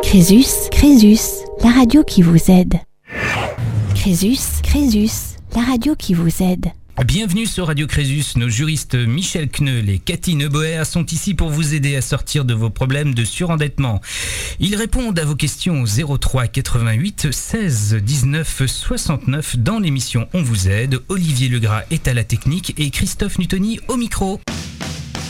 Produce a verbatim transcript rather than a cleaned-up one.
Crésus, Crésus, la radio qui vous aide. Crésus, Crésus, la radio qui vous aide. Bienvenue sur Radio Crésus, nos juristes Michel Kneul et Cathy Neuboer sont ici pour vous aider à sortir de vos problèmes de surendettement. Ils répondent à vos questions au zéro trois quatre-vingt-huit seize dix-neuf soixante-neuf dans l'émission On vous aide. Olivier Legras est à la technique et Christophe Nutoni au micro.